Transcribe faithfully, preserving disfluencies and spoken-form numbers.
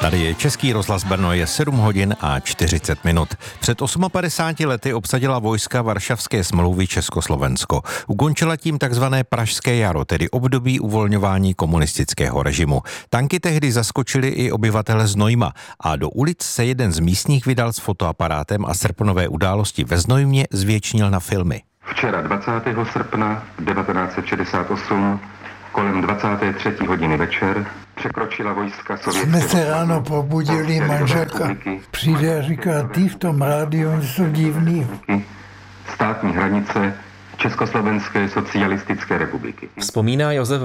Tady je Český rozhlas Brno, je sedm hodin a čtyřicet minut. Před padesáti osmi lety obsadila vojska Varšavské smlouvy Československo. Ukončila tím takzvané Pražské jaro, tedy období uvolňování komunistického režimu. Tanky tehdy zaskočili i obyvatele Znojma a do ulic se jeden z místních vydal s fotoaparátem a srpnové události ve Znojmě zvětšnil na filmy. Včera dvacátého srpna devatenáct set šedesát osm kolem dvacáté třetí hodiny večer překročila vojska sovětského... Jsme se ráno probudili, manželka přijde a říká, ty v tom rádiu jsou divný. Státní hranice Československé socialistické republiky. Vzpomíná Josef